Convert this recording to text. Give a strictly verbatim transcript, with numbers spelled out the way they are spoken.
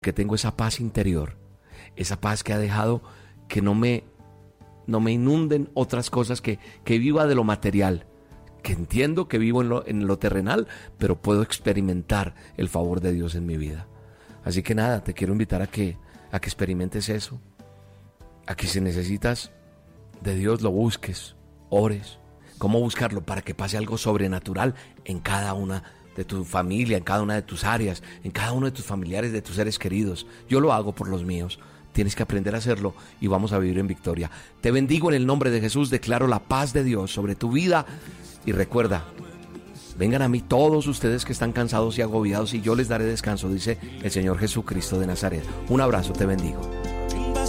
que tengo esa paz interior, esa paz que ha dejado que no me, no me inunden otras cosas, que, que viva de lo material, que entiendo que vivo en lo, en lo terrenal, pero puedo experimentar el favor de Dios en mi vida. Así que nada, te quiero invitar a que, a que experimentes eso, a que si necesitas de Dios lo busques, ores. ¿Cómo buscarlo? Para que pase algo sobrenatural en cada una de tu familia, en cada una de tus áreas, en cada uno de tus familiares, de tus seres queridos. Yo lo hago por los míos. Tienes que aprender a hacerlo y vamos a vivir en victoria. Te bendigo en el nombre de Jesús, declaro la paz de Dios sobre tu vida y recuerda, vengan a mí todos ustedes que están cansados y agobiados y yo les daré descanso, dice el Señor Jesucristo de Nazaret. Un abrazo, te bendigo.